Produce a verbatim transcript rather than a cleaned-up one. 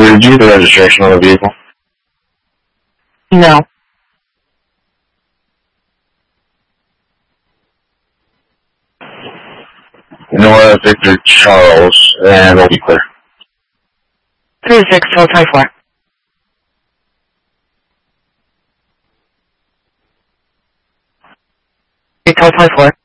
did you get the registration on the vehicle? No. Nora Victor Charles, and we'll be clear. three six twelve twenty-four. three twelve twenty-four.